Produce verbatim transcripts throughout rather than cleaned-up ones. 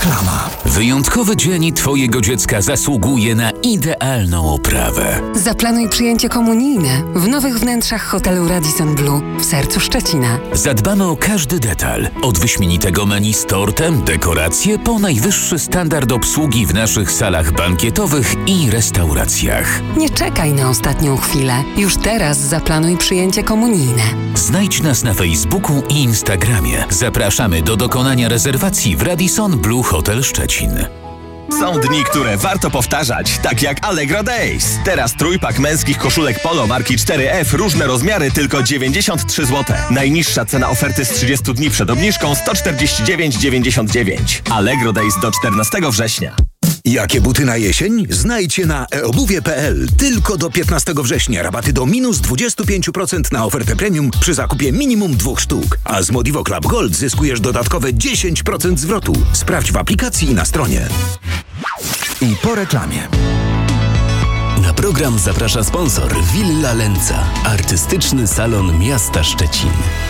Reklama. Wyjątkowy dzień twojego dziecka zasługuje na idealną oprawę. Zaplanuj przyjęcie komunijne w nowych wnętrzach hotelu Radisson Blu w sercu Szczecina. Zadbamy o każdy detal. Od wyśmienitego menu z tortem, dekoracje, po najwyższy standard obsługi w naszych salach bankietowych i restauracjach. Nie czekaj na ostatnią chwilę. Już teraz zaplanuj przyjęcie komunijne. Znajdź nas na Facebooku i Instagramie. Zapraszamy do dokonania rezerwacji w Radisson Blu Hotel Szczecin. Są dni, które warto powtarzać, tak jak Allegro Days. Teraz trójpak męskich koszulek polo marki cztery F, różne rozmiary, tylko dziewięćdziesiąt trzy złote. Najniższa cena oferty z trzydziestu dni przed obniżką sto czterdzieści dziewięć dziewięćdziesiąt dziewięć. Allegro Days do czternastego września. Jakie buty na jesień? Znajdźcie na e obuwie kropka p l. Tylko do piętnastego września rabaty do minus dwadzieścia pięć procent na ofertę premium przy zakupie minimum dwóch sztuk. A z Modivo Club Gold zyskujesz dodatkowe dziesięć procent zwrotu. Sprawdź w aplikacji i na stronie. I po reklamie. Na program zaprasza sponsor Villa Lenca, artystyczny salon miasta Szczecin.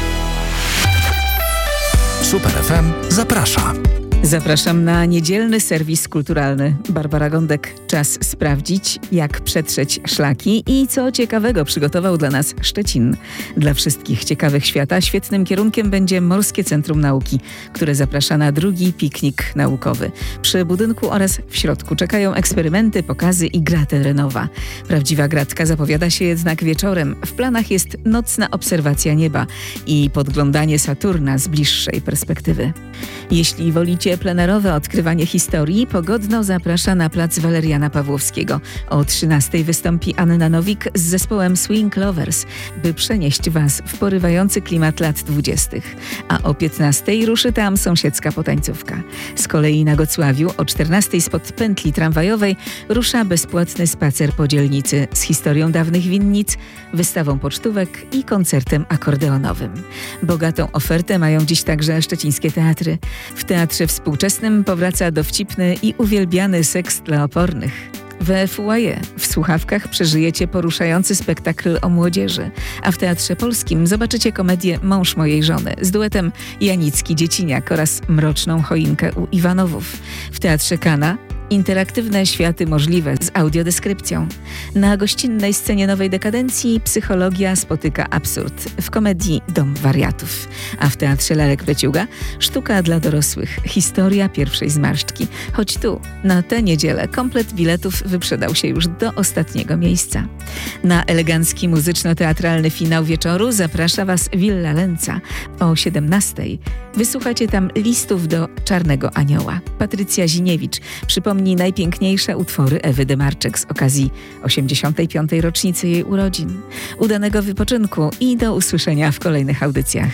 Super F M zaprasza. Zapraszam na niedzielny serwis kulturalny. Barbara Gądek. Czas sprawdzić, jak przetrzeć szlaki i co ciekawego przygotował dla nas Szczecin. Dla wszystkich ciekawych świata świetnym kierunkiem będzie Morskie Centrum Nauki, które zaprasza na drugi piknik naukowy. Przy budynku oraz w środku czekają eksperymenty, pokazy i gra terenowa. Prawdziwa gratka zapowiada się jednak wieczorem. W planach jest nocna obserwacja nieba i podglądanie Saturna z bliższej perspektywy. Jeśli wolicie plenerowe odkrywanie historii, Pogodno zaprasza na plac Waleriana Pawłowskiego. O trzynastej wystąpi Anna Nowik z zespołem Swing Lovers, by przenieść Was w porywający klimat lat dwudziestych. A o piętnastej ruszy tam sąsiedzka potańcówka. Z kolei na Gocławiu o czternastej spod pętli tramwajowej rusza bezpłatny spacer po dzielnicy z historią dawnych winnic, wystawą pocztówek i koncertem akordeonowym. Bogatą ofertę mają dziś także szczecińskie teatry. W Teatrze Współczesnym powraca dowcipny i uwielbiany seks dla opornych. We Foyer w słuchawkach przeżyjecie poruszający spektakl o młodzieży, a w Teatrze Polskim zobaczycie komedię Mąż mojej żony z duetem Janicki-Dzieciniak oraz Mroczną choinkę u Iwanowów. W Teatrze Kana interaktywne światy możliwe z audiodeskrypcją. Na gościnnej scenie Nowej Dekadencji psychologia spotyka absurd w komedii Dom wariatów. A w Teatrze Lalek Pleciuga sztuka dla dorosłych, historia pierwszej zmarszczki. Choć tu, na tę niedzielę, komplet biletów wyprzedał się już do ostatniego miejsca. Na elegancki muzyczno-teatralny finał wieczoru zaprasza Was Villa Lenca. O siedemnastej wysłuchacie tam listów do Czarnego Anioła. Patrycja Ziniewicz przypomni najpiękniejsze utwory Ewy Demarczyk z okazji osiemdziesiątej piątej rocznicy jej urodzin. Udanego wypoczynku i do usłyszenia w kolejnych audycjach.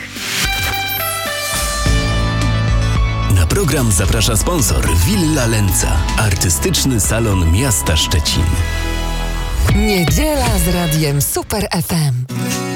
Na program zaprasza sponsor Villa Lenca, artystyczny salon miasta Szczecin. Niedziela z radiem Super F M.